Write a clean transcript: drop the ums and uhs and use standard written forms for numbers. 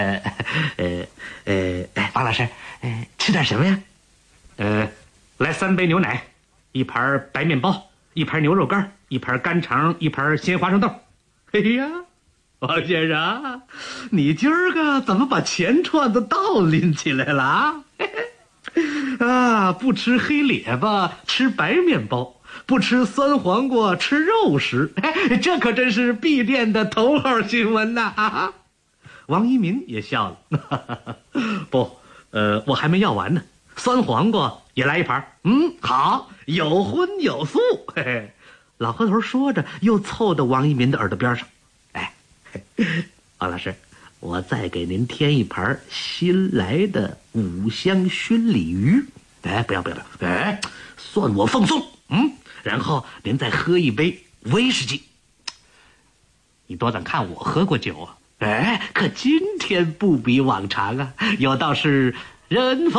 王老师，吃点什么呀？ 来3杯牛奶，1盘白面包，1盘牛肉干，1盘干肠，1盘鲜花生豆。哎呀，王先生，你今儿个怎么把钱串子倒拎起来了啊？啊，不吃黑列巴，吃白面包；不吃酸黄瓜，吃肉食。这可真是闭店的头号新闻呐！啊，王一鸣也笑了。不，我还没要完呢。酸黄瓜也来1盘。好，有荤有素。嘿嘿，老何头说着，又凑到王一鸣的耳朵边上。王老师，我再给您添1盘新来的5香熏鲤鱼。不要，算我奉送。然后您再喝1杯威士忌。你多咱看我喝过酒啊？可今天不比往常啊，有道是人逢